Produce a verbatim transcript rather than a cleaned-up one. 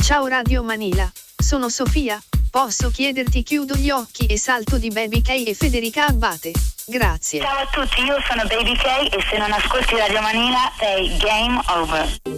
Ciao Radio Manila, sono Sofia, posso chiederti chiudo gli occhi e salto di Baby K e Federica Abbate, grazie. Ciao a tutti, io sono Baby K e se non ascolti Radio Manila sei game over.